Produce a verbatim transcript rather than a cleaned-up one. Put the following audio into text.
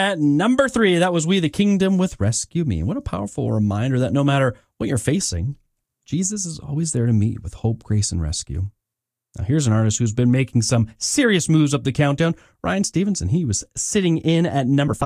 at number three, that was We the Kingdom with Rescue Me. What a powerful reminder that no matter what you're facing, Jesus is always there to meet with hope, grace, and rescue. Now here's an artist who's been making some serious moves up the countdown. Ryan Stevenson, he was sitting in at number five.